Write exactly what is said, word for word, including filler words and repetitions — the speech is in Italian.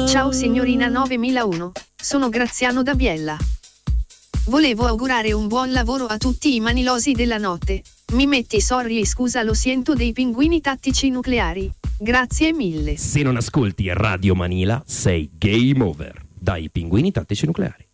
Ciao signorina novemilauno, sono Graziano da Biella. Volevo augurare un buon lavoro a tutti i manilosi della notte. Mi metti sorry e scusa lo siento dei pinguini tattici nucleari. Grazie mille. Se non ascolti Radio Manila sei game over. Dai pinguini tattici nucleari.